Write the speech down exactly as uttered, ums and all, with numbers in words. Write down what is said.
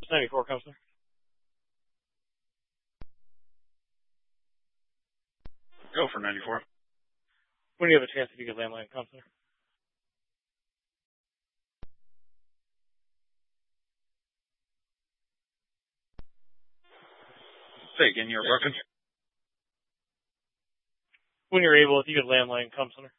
ninety-four, Counselor. Go for ninety-four. When do you have a chance if you get landline, Counselor? Say again, you're broken. When you're able, if you get landline, Counselor.